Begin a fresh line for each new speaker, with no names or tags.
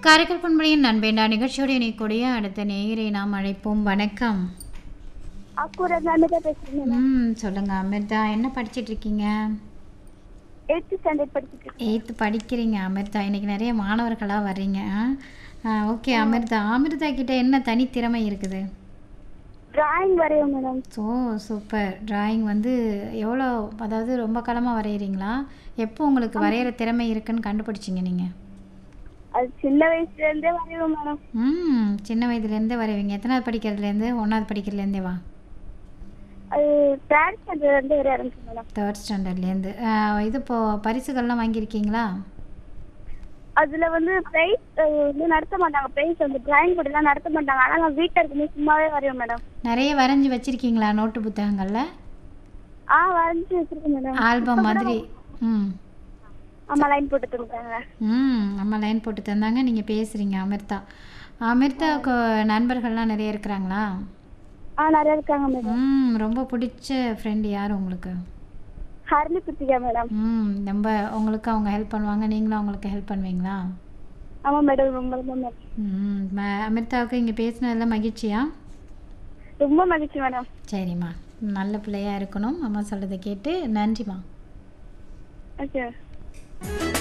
காரைக்கால் பண்பலையின் நண்பேண்டா நிகழ்ச்சியோடு இணைக்கூடிய அடுத்த நேயரை நாம் அழைப்போம். வணக்கம். சொல்லுங்க அமிர்தா, என்ன படிச்சிட்டு இருக்கீங்க?
8th ஸ்டாண்டர்ட் படிச்சிட்டு இருக்கேன்.
8th படிக்கிறீங்க அமிர்தா. இன்னைக்கு நிறைய மாணவர்களாக வர்றீங்க. ஓகே அமிர்தா, அமிர்தா கிட்ட என்ன தனித்திறமை இருக்குது?
டிராயிங் வரையும் மேடம்.
சூப்பர். டிராயிங் வந்து எவ்வளோ, அதாவது ரொம்ப காலமாக வரைகிறீங்களா? எப்போ உங்களுக்கு வரைகிற திறமை இருக்குன்னு கண்டுபிடிச்சிங்க நீங்கள்?
அது சின்ன வயசுலேருந்தே வரையும் மேடம்.
சின்ன வயதுலேருந்தே வரைவீங்க. எத்தனாவது படிக்கிறதுலேருந்து? 1வது படிக்கிறதுலேருந்தே வா?
அது 3rd ஸ்டாண்டர்ட்லேருந்து வரைய ஆரம்பிச்சேன் மேடம்.
3rd ஸ்டாண்டர்ட்லேருந்து. இது பரிசுகள்லாம் வாங்கியிருக்கீங்களா?
அதில் வந்து ப்ரைஸ் வந்து நடத்த மாட்டாங்க. ப்ரைஸ் வந்து டிராயிங் போட்டுலாம் நடத்த மாட்டாங்க. ஆனால் நான் வீட்டில் இருக்கும்போது சும்மாவே வரையும் மேடம்.
நிறைய வரைஞ்சி வச்சுருக்கீங்களா நோட்டு புத்தகங்களில்?
வரைஞ்சி வச்சுருக்கேன் மேடம்.
ஆல்பம் மாதிரி.
அம்மா லைன் போட்டு தந்தாங்க.
அம்மா லைன் போட்டு தந்தாங்க. நீங்கள் பேசுகிறீங்க அமிர்தா. அமிர்தாவுக்கு நண்பர்கள்லாம் நிறைய இருக்கிறாங்களா?
நிறைய இருக்காங்க மேடம்.
ரொம்ப பிடிச்ச ஃப்ரெண்டு யார் உங்களுக்கு?
ஹரிணி கிருத்திகா மேடம்.
ரொம்ப உங்களுக்கு அவங்க ஹெல்ப் பண்ணுவாங்க, நீங்களும் அவங்களுக்கு ஹெல்ப் பண்ணுவீங்களா?
ஆமாம் மேடம், ரொம்ப ரொம்ப மேடம்.
அமிர்தாவுக்கு இங்கே பேசினதில் மகிழ்ச்சியா?
ரொம்ப மகிழ்ச்சி மேடம்.
சரிம்மா, நல்ல பிள்ளையாக இருக்கணும். அம்மா சொல்கிறத கேட்டு. நன்றிம்மா.
ஓகே.